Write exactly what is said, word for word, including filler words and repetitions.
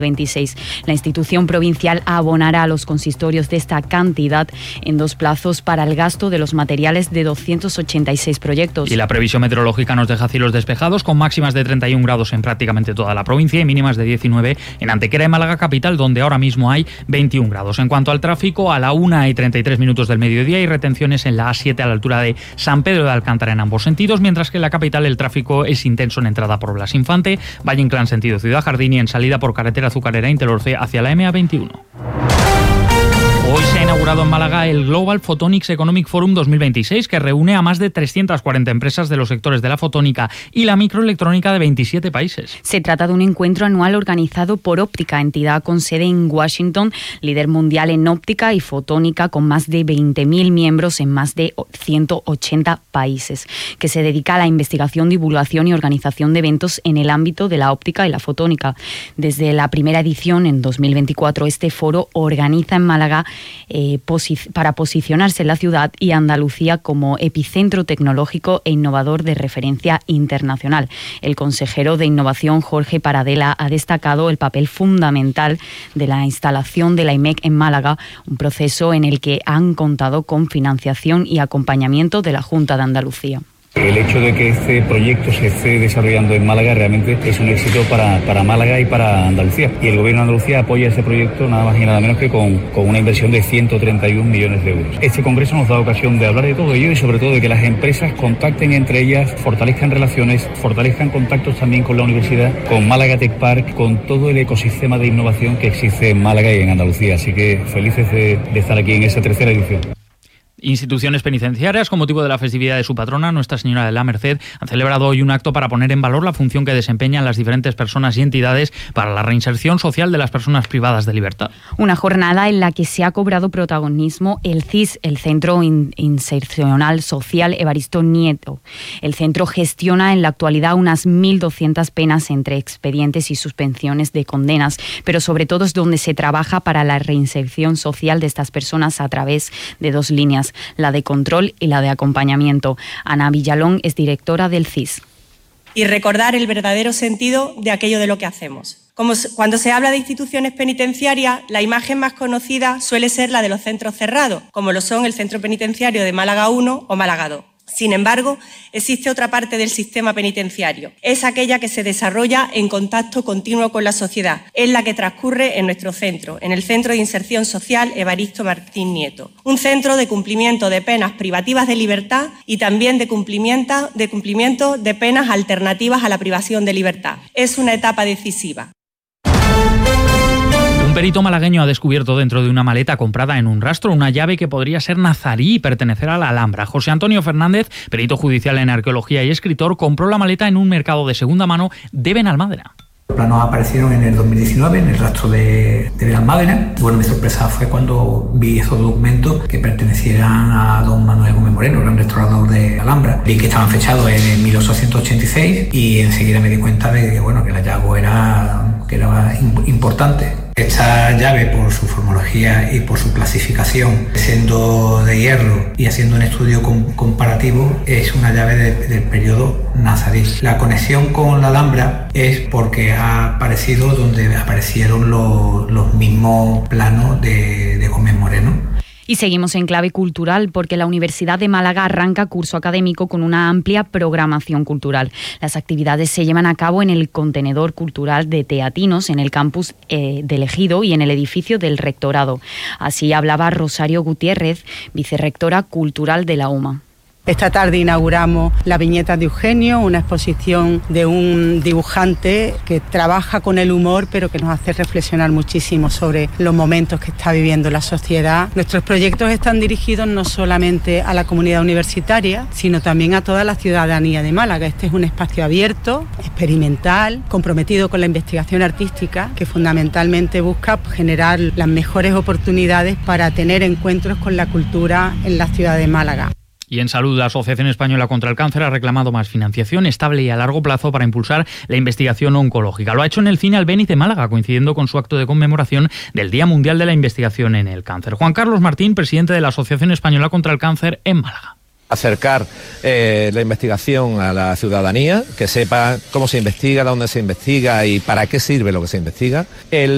veintiséis. La institución provincial abonará a los consistorios de esta cantidad en dos plazos para el gasto de los materiales de doscientos ochenta y seis proyectos. Y la previsión meteorológica nos deja cielos despejados con máximas de treinta y un grados en prácticamente toda la provincia y mínimas de diecinueve en Antequera y Málaga capital, donde ahora mismo hay veintiún grados. En cuanto al tráfico, a la una y treinta y tres minutos del mediodía hay retenciones en la A siete a la altura de San Pedro de Alcántara en ambos sentidos, mientras que en la capital el tráfico es intenso en entrada por Blas Infante, Valle Inclán sentido Ciudad Jardín y en salida por carretera Azucarera Interorce hacia la M A veintiuno. Hoy se ha inaugurado en Málaga el Global Photonics Economic Forum dos mil veintiséis, que reúne a más de trescientas cuarenta empresas de los sectores de la fotónica y la microelectrónica de veintisiete países. Se trata de un encuentro anual organizado por Óptica, entidad con sede en Washington, líder mundial en óptica y fotónica con más de veinte mil miembros en más de ciento ochenta países, que se dedica a la investigación, divulgación y organización de eventos en el ámbito de la óptica y la fotónica. Desde la primera edición en dos mil veinticuatro, este foro organiza en Málaga Eh, posi- para posicionarse en la ciudad y Andalucía como epicentro tecnológico e innovador de referencia internacional. El consejero de Innovación, Jorge Paradela, ha destacado el papel fundamental de la instalación de la I M E C en Málaga, un proceso en el que han contado con financiación y acompañamiento de la Junta de Andalucía. El hecho de que este proyecto se esté desarrollando en Málaga realmente es un éxito para, para Málaga y para Andalucía. Y el Gobierno de Andalucía apoya ese proyecto nada más y nada menos que con, con una inversión de ciento treinta y un millones de euros. Este congreso nos da ocasión de hablar de todo ello y sobre todo de que las empresas contacten entre ellas, fortalezcan relaciones, fortalezcan contactos también con la universidad, con Málaga Tech Park, con todo el ecosistema de innovación que existe en Málaga y en Andalucía. Así que felices de, de estar aquí en esta tercera edición. Instituciones penitenciarias, con motivo de la festividad de su patrona, Nuestra Señora de la Merced, han celebrado hoy un acto para poner en valor la función que desempeñan las diferentes personas y entidades para la reinserción social de las personas privadas de libertad. Una jornada en la que se ha cobrado protagonismo el C I S, el Centro Insercional Social Evaristo Nieto. El centro gestiona en la actualidad unas mil doscientas penas entre expedientes y suspensiones de condenas, pero sobre todo es donde se trabaja para la reinserción social de estas personas a través de dos líneas, la de control y la de acompañamiento. Ana Villalón es directora del C I S. Y recordar el verdadero sentido de aquello de lo que hacemos. Como cuando se habla de instituciones penitenciarias, la imagen más conocida suele ser la de los centros cerrados, como lo son el Centro Penitenciario de Málaga uno o Málaga dos. Sin embargo, existe otra parte del sistema penitenciario. Es aquella que se desarrolla en contacto continuo con la sociedad. Es la que transcurre en nuestro centro, en el Centro de Inserción Social Evaristo Martín Nieto. Un centro de cumplimiento de penas privativas de libertad y también de cumplimiento de, cumplimiento de penas alternativas a la privación de libertad. Es una etapa decisiva. Un perito malagueño ha descubierto dentro de una maleta comprada en un rastro una llave que podría ser nazarí y pertenecer a la Alhambra. José Antonio Fernández, perito judicial en arqueología y escritor, compró la maleta en un mercado de segunda mano de Benalmádena. Los planos aparecieron en el dos mil diecinueve en el rastro de, de Benalmádena. Bueno, mi sorpresa fue cuando vi esos documentos que pertenecieran a don Manuel Gómez Moreno, gran restaurador de Alhambra. Vi que estaban fechados en mil ochocientos ochenta y seis y enseguida me di cuenta de que, bueno, que el hallazgo era, que era importante. Esta llave, por su formología y por su clasificación, siendo de hierro y haciendo un estudio com- comparativo, es una llave de, del periodo nazarí. La conexión con la Alhambra es porque ha aparecido donde aparecieron los, los mismos planos de, de Gómez Moreno. Y seguimos en clave cultural porque la Universidad de Málaga arranca curso académico con una amplia programación cultural. Las actividades se llevan a cabo en el contenedor cultural de Teatinos, en el campus eh, del Ejido y en el edificio del Rectorado. Así hablaba Rosario Gutiérrez, vicerrectora cultural de la U M A. Esta tarde inauguramos La viñeta de Eugenio, una exposición de un dibujante que trabaja con el humor, pero que nos hace reflexionar muchísimo sobre los momentos que está viviendo la sociedad. Nuestros proyectos están dirigidos no solamente a la comunidad universitaria, sino también a toda la ciudadanía de Málaga. Este es un espacio abierto, experimental, comprometido con la investigación artística, que fundamentalmente busca generar las mejores oportunidades para tener encuentros con la cultura en la ciudad de Málaga. Y en salud, la Asociación Española contra el Cáncer ha reclamado más financiación estable y a largo plazo para impulsar la investigación oncológica. Lo ha hecho en el Cine Albéniz de Málaga, coincidiendo con su acto de conmemoración del Día Mundial de la Investigación en el Cáncer. Juan Carlos Martín, presidente de la Asociación Española contra el Cáncer en Málaga. Acercar eh, la investigación a la ciudadanía, que sepa cómo se investiga, dónde se investiga y para qué sirve lo que se investiga. El